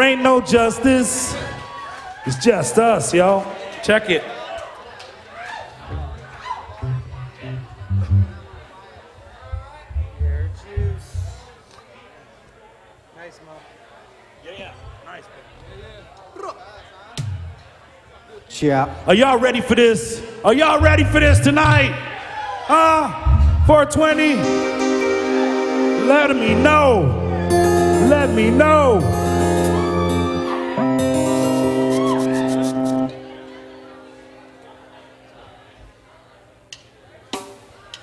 ain't no justice. It's just us, yo. Check it. Nice, Mo. Yeah, nice. Yeah. Are y'all ready for this? Are y'all ready for this tonight? 420? Let me know. Let me know.